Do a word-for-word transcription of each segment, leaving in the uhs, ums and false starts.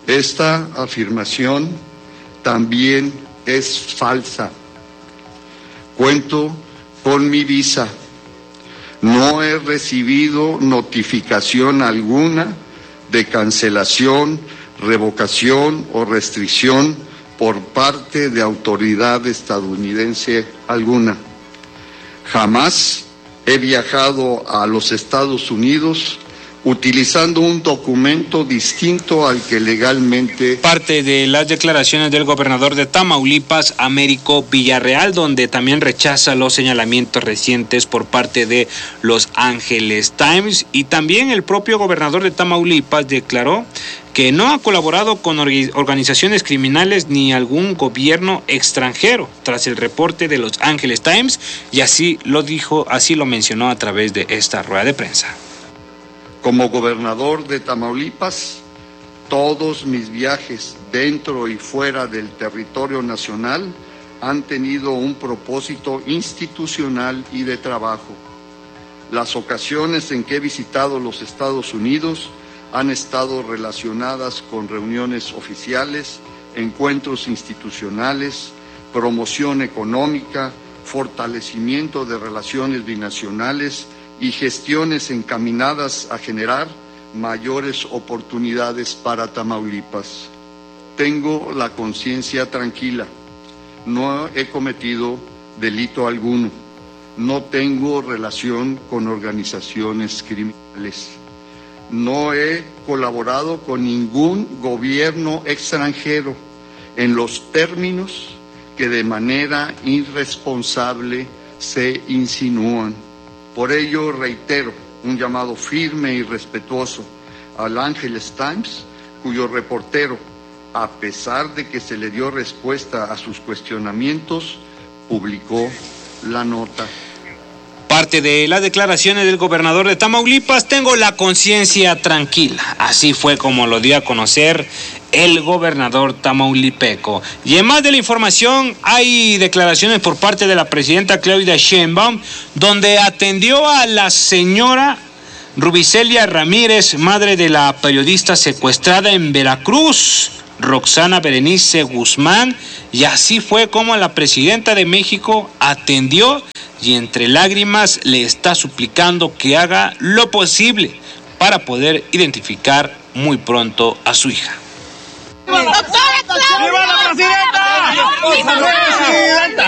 Esta afirmación también es falsa. Cuento con mi visa. No he recibido notificación alguna de cancelación, revocación o restricción por parte de autoridad estadounidense alguna. Jamás he viajado a los Estados Unidos utilizando un documento distinto al que legalmente... Parte de las declaraciones del gobernador de Tamaulipas, Américo Villarreal, donde también rechaza los señalamientos recientes por parte de Los Angeles Times, y también el propio gobernador de Tamaulipas declaró que no ha colaborado con organizaciones criminales ni algún gobierno extranjero, tras el reporte de Los Angeles Times, y así lo dijo, así lo mencionó a través de esta rueda de prensa. Como gobernador de Tamaulipas, todos mis viajes dentro y fuera del territorio nacional han tenido un propósito institucional y de trabajo. Las ocasiones en que he visitado los Estados Unidos han estado relacionadas con reuniones oficiales, encuentros institucionales, promoción económica, fortalecimiento de relaciones binacionales y gestiones encaminadas a generar mayores oportunidades para Tamaulipas. Tengo la conciencia tranquila. No he cometido delito alguno. No tengo relación con organizaciones criminales. No he colaborado con ningún gobierno extranjero en los términos que de manera irresponsable se insinúan. Por ello reitero un llamado firme y respetuoso al Angeles Times, cuyo reportero, a pesar de que se le dio respuesta a sus cuestionamientos, publicó la nota. Parte de las declaraciones del gobernador de Tamaulipas: tengo la conciencia tranquila. Así fue como lo dio a conocer el gobernador tamaulipeco. Y en más de la información, hay declaraciones por parte de la presidenta Claudia Sheinbaum, donde atendió a la señora Rubicelia Ramírez, madre de la periodista secuestrada en Veracruz, Roxana Berenice Guzmán, y así fue como la presidenta de México atendió y entre lágrimas le está suplicando que haga lo posible para poder identificar muy pronto a su hija. ¡Viva la presidenta! ¡Presidenta!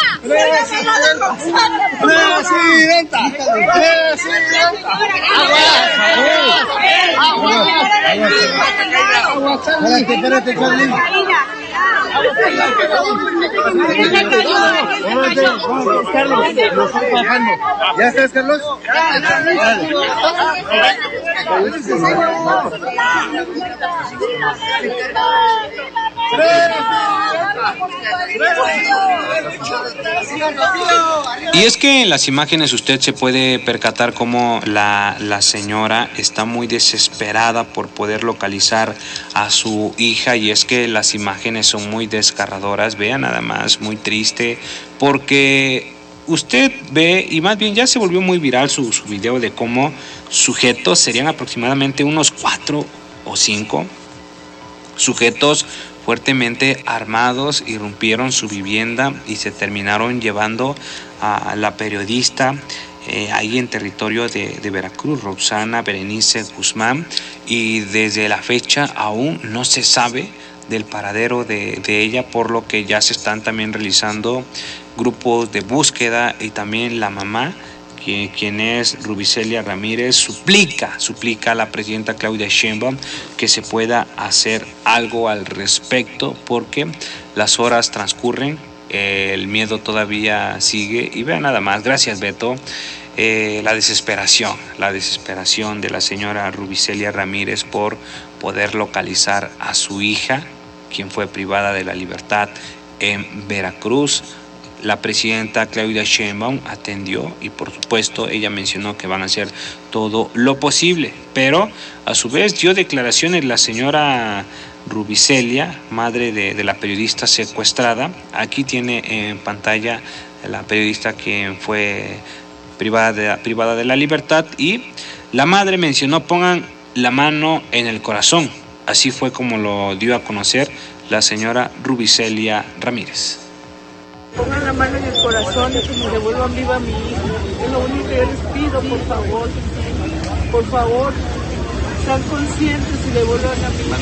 ¡Presidenta! ¡Presidenta! Espérate, espérate, Carlín. ¿Ya estás, Carlos? Y es que en las imágenes usted se puede percatar cómo la, la señora está muy desesperada por poder localizar a su hija, y es que las imágenes son muy desgarradoras. Vean nada más, muy triste, porque usted ve, y más bien ya se volvió muy viral su, su video de cómo sujetos, serían aproximadamente unos cuatro o cinco sujetos fuertemente armados, irrumpieron su vivienda y se terminaron llevando a la periodista eh, ahí en territorio de, de Veracruz, Roxana Berenice Guzmán, y desde la fecha aún no se sabe del paradero de, de ella, por lo que ya se están también realizando grupos de búsqueda, y también la mamá, que, quien es Rubicelia Ramírez, suplica, suplica a la presidenta Claudia Sheinbaum que se pueda hacer algo al respecto, porque las horas transcurren, eh, el miedo todavía sigue, y vean nada más, gracias Beto, eh, la desesperación, la desesperación de la señora Rubicelia Ramírez por poder localizar a su hija, quien fue privada de la libertad en Veracruz. La presidenta Claudia Sheinbaum atendió y por supuesto ella mencionó que van a hacer todo lo posible, pero a su vez dio declaraciones la señora Rubicelia, madre de, de la periodista secuestrada. Aquí tiene en pantalla la periodista quien fue privada de, privada de la libertad, y la madre mencionó: pongan la mano en el corazón, Así fue como lo dio a conocer la señora Rubicelia Ramírez. Pongan la mano en el corazón y que me devuelvan viva a mi hija. Es lo único que yo les pido, por favor. Por favor, sean conscientes y devuelvan a mi hija.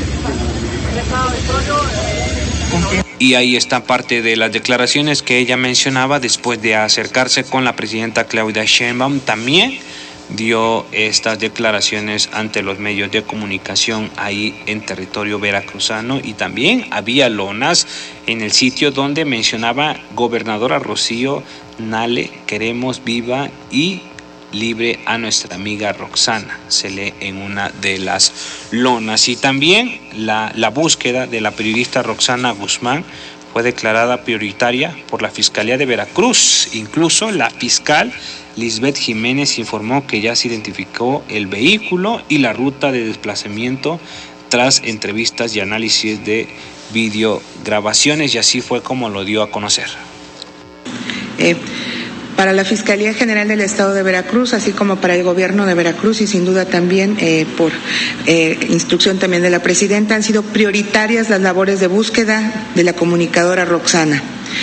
Y ahí está parte de las declaraciones que ella mencionaba después de acercarse con la presidenta Claudia Sheinbaum. También dio estas declaraciones ante los medios de comunicación ahí en territorio veracruzano, y también había lonas en el sitio donde mencionaba gobernadora Rocío Nale, queremos viva y libre a nuestra amiga Roxana, se lee en una de las lonas. Y también la, la búsqueda de la periodista Roxana Guzmán fue declarada prioritaria por la Fiscalía de Veracruz. Incluso la fiscal Lisbeth Jiménez informó que ya se identificó el vehículo y la ruta de desplazamiento tras entrevistas y análisis de videograbaciones, y así fue como lo dio a conocer. Eh, para la Fiscalía General del Estado de Veracruz, así como para el Gobierno de Veracruz, y sin duda también eh, por eh, instrucción también de la Presidenta, han sido prioritarias las labores de búsqueda de la comunicadora Roxana,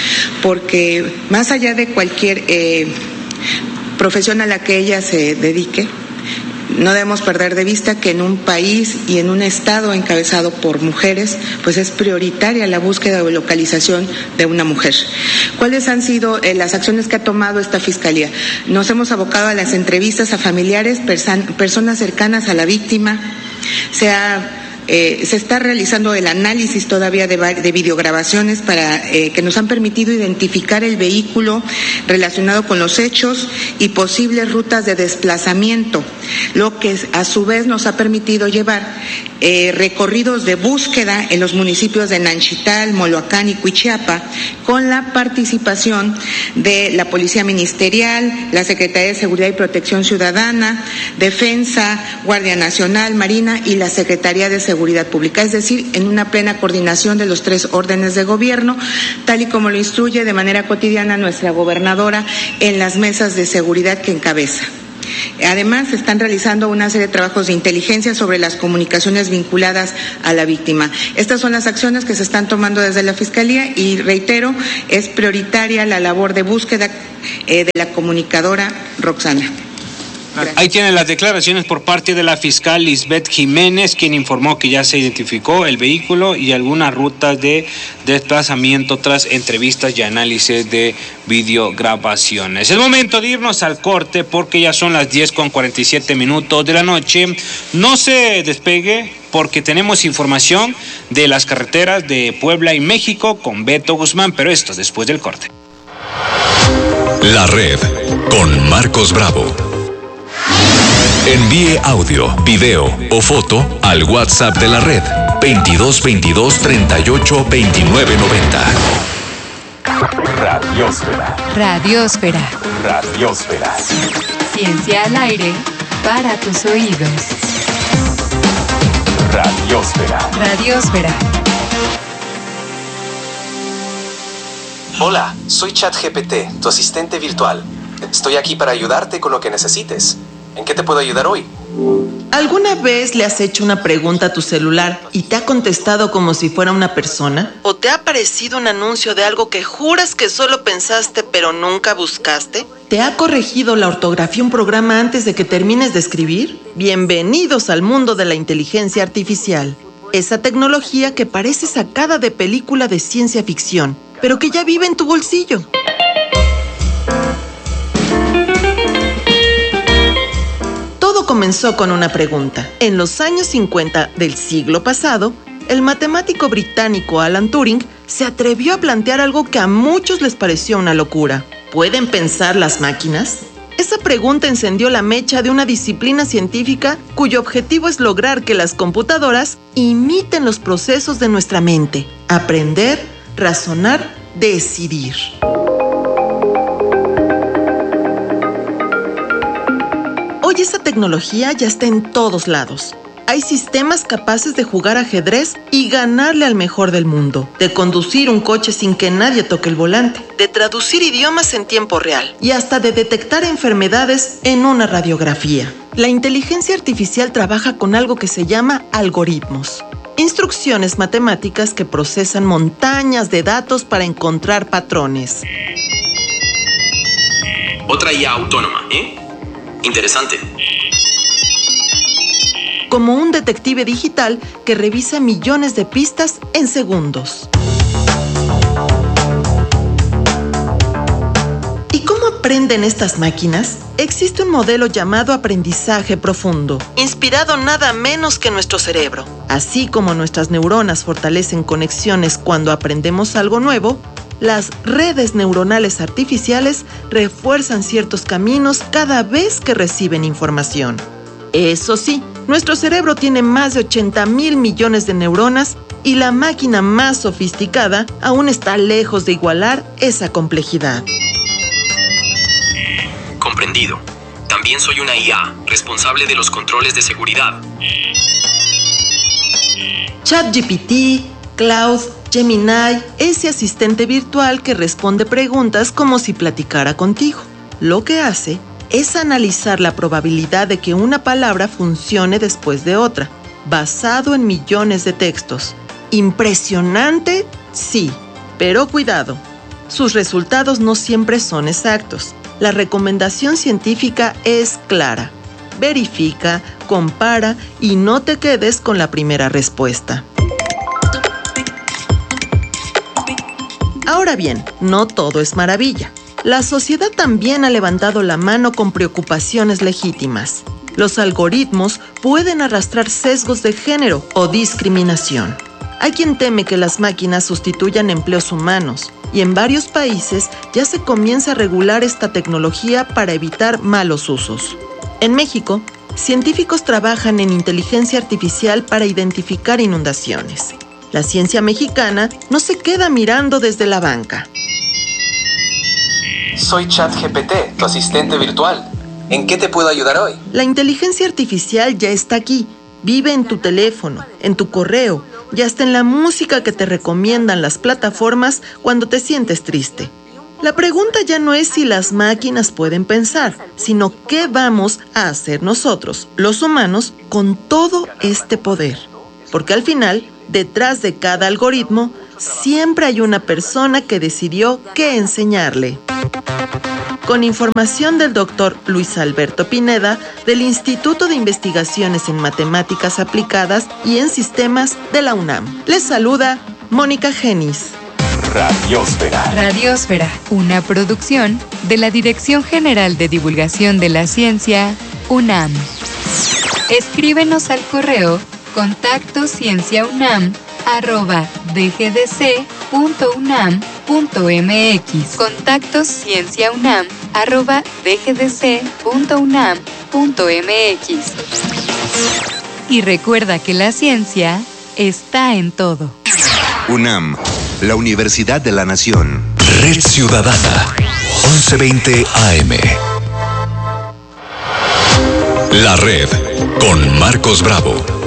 porque más allá de cualquier eh, profesión a la que ella se dedique, no debemos perder de vista que en un país y en un estado encabezado por mujeres, pues es prioritaria la búsqueda o localización de una mujer. ¿Cuáles han sido eh, las acciones que ha tomado esta Fiscalía? Nos hemos abocado a las entrevistas a familiares, persan, personas cercanas a la víctima. Se ha Eh, se está realizando el análisis todavía de, de videograbaciones para eh, que nos han permitido identificar el vehículo relacionado con los hechos y posibles rutas de desplazamiento, lo que a su vez nos ha permitido llevar eh, recorridos de búsqueda en los municipios de Nanchital, Moloacán y Cuichiapa, con la participación de la Policía Ministerial, la Secretaría de Seguridad y Protección Ciudadana, Defensa, Guardia Nacional, Marina y la Secretaría de Seguridad Seguridad Pública, es decir, en una plena coordinación de los tres órdenes de gobierno, tal y como lo instruye de manera cotidiana nuestra gobernadora en las mesas de seguridad que encabeza. Además, se están realizando una serie de trabajos de inteligencia sobre las comunicaciones vinculadas a la víctima. Estas son las acciones que se están tomando desde la Fiscalía y, reitero, es prioritaria la labor de búsqueda eh, de la comunicadora Roxana. Gracias. Ahí tienen las declaraciones por parte de la fiscal Lisbeth Jiménez, quien informó que ya se identificó el vehículo y algunas rutas de desplazamiento tras entrevistas y análisis de videograbaciones. Es momento de irnos al corte porque ya son las diez con cuarenta y siete minutos de la noche. No se despegue porque tenemos información de las carreteras de Puebla y México con Beto Guzmán, pero esto después del corte. La Red con Marcos Bravo. Envíe audio, video o foto al WhatsApp de la red veintidós veintidós treinta y ocho veintinueve noventa. Radiósfera. Radiósfera. Radiósfera. Ciencia al aire para tus oídos. Radiósfera. Radiósfera. Hola, soy ChatGPT, tu asistente virtual. Estoy aquí para ayudarte con lo que necesites. ¿En qué te puedo ayudar hoy? ¿Alguna vez le has hecho una pregunta a tu celular y te ha contestado como si fuera una persona? ¿O te ha aparecido un anuncio de algo que juras que solo pensaste pero nunca buscaste? ¿Te ha corregido la ortografía un programa antes de que termines de escribir? Bienvenidos al mundo de la inteligencia artificial. Esa tecnología que parece sacada de película de ciencia ficción, pero que ya vive en tu bolsillo. Todo comenzó con una pregunta. En los años cincuenta del siglo pasado, el matemático británico Alan Turing se atrevió a plantear algo que a muchos les pareció una locura. ¿Pueden pensar las máquinas? Esa pregunta encendió la mecha de una disciplina científica cuyo objetivo es lograr que las computadoras imiten los procesos de nuestra mente. Aprender, razonar, decidir. Hoy esa tecnología ya está en todos lados. Hay sistemas capaces de jugar ajedrez y ganarle al mejor del mundo, de conducir un coche sin que nadie toque el volante, de traducir idiomas en tiempo real y hasta de detectar enfermedades en una radiografía. La inteligencia artificial trabaja con algo que se llama algoritmos. Instrucciones matemáticas que procesan montañas de datos para encontrar patrones. Otra I A autónoma, ¿eh? Interesante. Como un detective digital que revisa millones de pistas en segundos. ¿Y cómo aprenden estas máquinas? Existe un modelo llamado aprendizaje profundo, inspirado nada menos que en nuestro cerebro. Así como nuestras neuronas fortalecen conexiones cuando aprendemos algo nuevo, las redes neuronales artificiales refuerzan ciertos caminos cada vez que reciben información. Eso sí, nuestro cerebro tiene más de ochenta mil millones de neuronas y la máquina más sofisticada aún está lejos de igualar esa complejidad. Comprendido. También soy una I A, responsable de los controles de seguridad. ChatGPT, Cloud, Gemini, ese asistente virtual que responde preguntas como si platicara contigo. Lo que hace es analizar la probabilidad de que una palabra funcione después de otra, basado en millones de textos. ¿Impresionante? Sí, pero cuidado. Sus resultados no siempre son exactos. La recomendación científica es clara. Verifica, compara y no te quedes con la primera respuesta. Ahora bien, no todo es maravilla. La sociedad también ha levantado la mano con preocupaciones legítimas. Los algoritmos pueden arrastrar sesgos de género o discriminación. Hay quien teme que las máquinas sustituyan empleos humanos, y en varios países ya se comienza a regular esta tecnología para evitar malos usos. En México, científicos trabajan en inteligencia artificial para identificar inundaciones. La ciencia mexicana no se queda mirando desde la banca. Soy ChatGPT, tu asistente virtual. ¿En qué te puedo ayudar hoy? La inteligencia artificial ya está aquí. Vive en tu teléfono, en tu correo y hasta en la música que te recomiendan las plataformas cuando te sientes triste. La pregunta ya no es si las máquinas pueden pensar, sino qué vamos a hacer nosotros, los humanos, con todo este poder. Porque al final, detrás de cada algoritmo, siempre hay una persona que decidió qué enseñarle. Con información del doctor Luis Alberto Pineda, del Instituto de Investigaciones en Matemáticas Aplicadas y en Sistemas de la UNAM. Les saluda Mónica Genis. Radiósfera. Radiósfera, una producción de la Dirección General de Divulgación de la Ciencia, UNAM. Escríbenos al correo contacto cienciaunam arroba dgdc.unam.mx. Contacto cienciaunam arroba dgdc.unam.mx. Y recuerda que la ciencia está en todo. UNAM, la Universidad de la Nación. Red Ciudadana, once veinte A M. La Red, con Marcos Bravo.